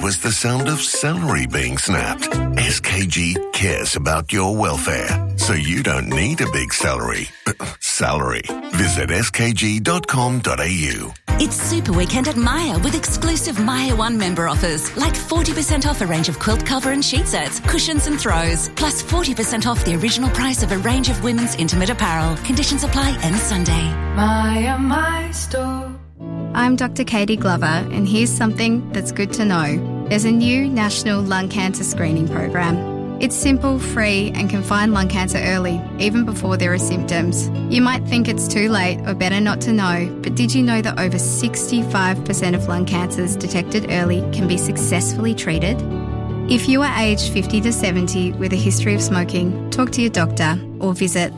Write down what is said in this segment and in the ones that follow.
was the sound of celery being snapped. SKG cares about your welfare, so you don't need a big salary. Visit skg.com.au. It's Super Weekend at Myer with exclusive Myer One member offers, like 40% off a range of quilt cover and sheet sets, cushions and throws, plus 40% off the original price of a range of women's intimate apparel. Conditions apply end Sunday. Myer, my store. I'm Dr. Katie Glover, and here's something that's good to know. There's a new national lung cancer screening program. It's simple, free, and can find lung cancer early, even before there are symptoms. You might think it's too late or better not to know, but did you know that over 65% of lung cancers detected early can be successfully treated? If you are aged 50 to 70 with a history of smoking, talk to your doctor or visit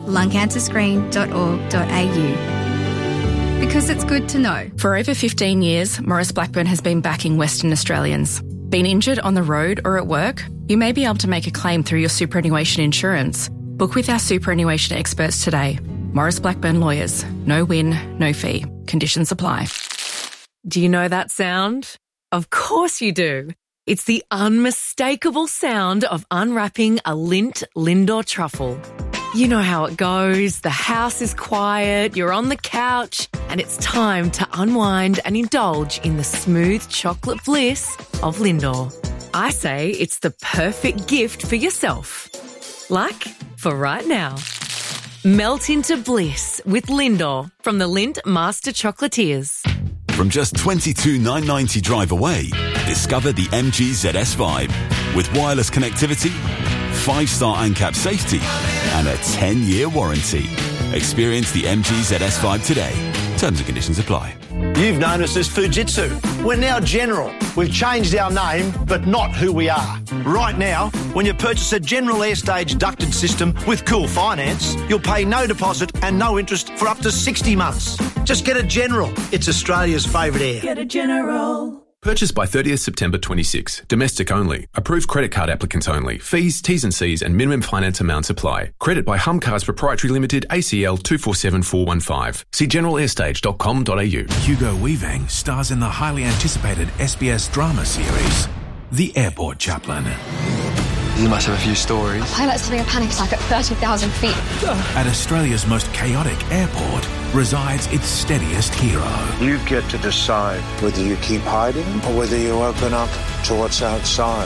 lungcancerscreen.org.au. Because it's good to know. For over 15 years, Maurice Blackburn has been backing Western Australians. Been injured on the road or at work? You may be able to make a claim through your superannuation insurance. Book with our superannuation experts today. Maurice Blackburn Lawyers. No win, no fee. Conditions apply. Do you know that sound? Of course you do. It's the unmistakable sound of unwrapping a Lindt Lindor truffle. You know how it goes. The house is quiet, you're on the couch, and it's time to unwind and indulge in the smooth chocolate bliss of Lindor. I say it's the perfect gift for yourself. Like for right now. Melt into bliss with Lindor from the Lindt Master Chocolatiers. From just $22,990 drive away, discover the MG ZS Vibe with wireless connectivity, 5-star ANCAP safety, and a 10-year warranty. Experience the MG ZS Vibe today. Terms and conditions apply. You've known us as Fujitsu. We're now General. We've changed our name, but not who we are. Right now, when you purchase a General Airstage ducted system with Cool Finance, you'll pay no deposit and no interest for up to 60 months. Just get a General. It's Australia's favourite air. Get a General. Purchased by 30th September 26. Domestic only. Approved credit card applicants only. Fees, T's and C's and minimum finance amounts apply. Credit by Hum Cars Proprietary Limited, ACL 247415. See generalair.stage.com.au. Hugo Weaving stars in the highly anticipated SBS drama series, The Airport Chaplain. You must have a few stories. Pilot's having a panic attack at 30,000 feet. At Australia's most chaotic airport resides its steadiest hero. You get to decide whether you keep hiding or whether you open up to what's outside.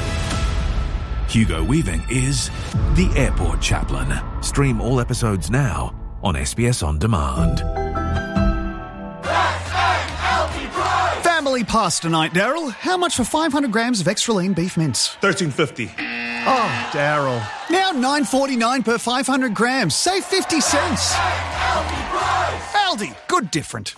Hugo Weaving is The Airport Chaplain. Stream all episodes now on SBS On Demand. Family pasta tonight, Daryl. How much for 500 grams of extra lean beef mince? $13.50. Oh, Daryl. Now $9.49 per 500 grams. Save 50 cents. Aldi. Good different.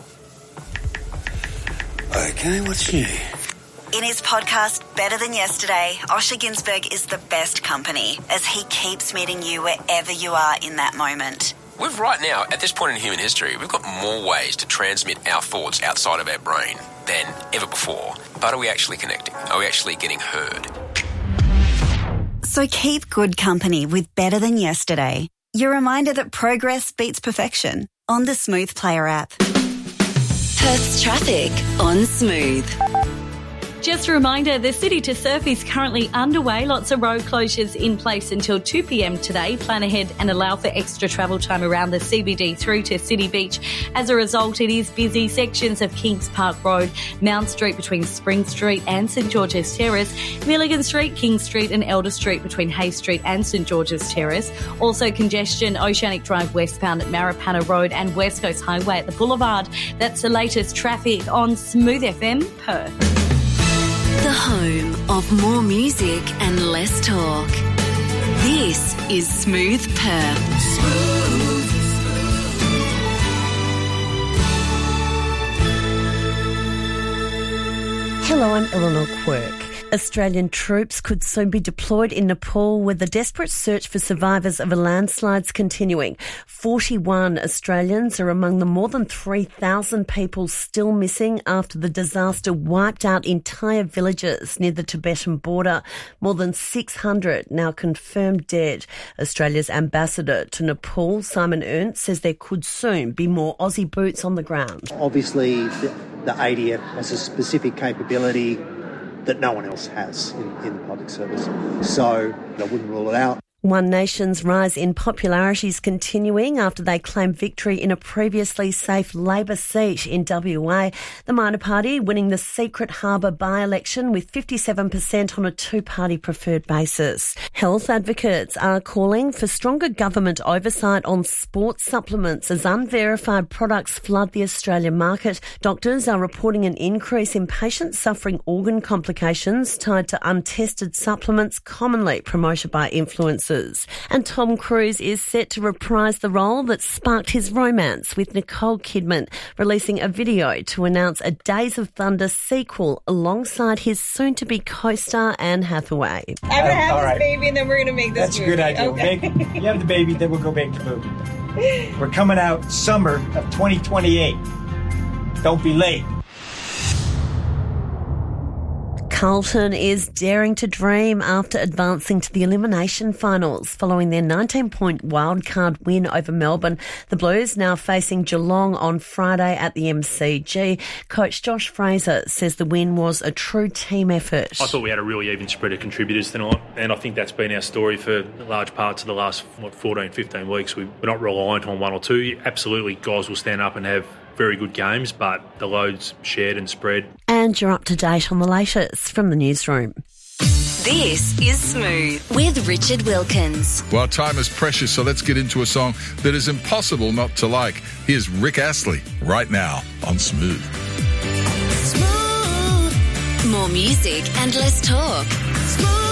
Okay, what's new? In his podcast, Better Than Yesterday, Osher Günsberg is the best company as he keeps meeting you wherever you are in that moment. We've right now, at this point in human history, we've got more ways to transmit our thoughts outside of our brain than ever before. But are we actually connecting? Are we actually getting heard? So keep good company with Better Than Yesterday. Your reminder that progress beats perfection on the Smooth Player app. Perth's traffic on Smooth. Just a reminder, the City to Surf is currently underway. Lots of road closures in place until 2 p.m. today. Plan ahead and allow for extra travel time around the CBD through to City Beach. As a result, it is busy. Sections of Kings Park Road, Mount Street between Spring Street and St George's Terrace, Milligan Street, King Street and Elder Street between Hay Street and St George's Terrace. Also congestion, Oceanic Drive westbound at Maripana Road and West Coast Highway at the Boulevard. That's the latest traffic on Smooth FM Perth. The home of more music and less talk. This is Smooth Perth. Smooth. Hello, I'm Eleanor Quirk. Australian troops could soon be deployed in Nepal with the desperate search for survivors of a landslide's continuing. 41 Australians are among the more than 3,000 people still missing after the disaster wiped out entire villages near the Tibetan border. More than 600 now confirmed dead. Australia's ambassador to Nepal, Simon Ernst, says there could soon be more Aussie boots on the ground. Obviously, the ADF has a specific capability that no one else has in the public service. So I wouldn't rule it out. One Nation's rise in popularity is continuing after they claimed victory in a previously safe Labor seat in WA. The minor party winning the Secret Harbour by-election with 57% on a two-party preferred basis. Health advocates are calling for stronger government oversight on sports supplements as unverified products flood the Australian market. Doctors are reporting an increase in patients suffering organ complications tied to untested supplements commonly promoted by influencers. And Tom Cruise is set to reprise the role that sparked his romance with Nicole Kidman, releasing a video to announce a Days of Thunder sequel alongside his soon-to-be co-star Anne Hathaway. I'm going to have this baby and then we're going to make this movie. That's a good idea. Okay. You have the baby, then we'll go make the movie. We're coming out summer of 2028. Don't be late. Carlton is daring to dream after advancing to the elimination finals following their 19-point wildcard win over Melbourne. The Blues now facing Geelong on Friday at the MCG. Coach Josh Fraser says the win was a true team effort. I thought we had a really even spread of contributors tonight, and I think that's been our story for large parts of the last 14, 15 weeks. We're not reliant on one or two. Absolutely, guys will stand up and have very good games, but the load's shared and spread. And you're up to date on the latest from the newsroom. This is Smooth with Richard Wilkins. Well, time is precious, so let's get into a song that is impossible not to like. Here's Rick Astley right now on Smooth. Smooth. More music and less talk. Smooth.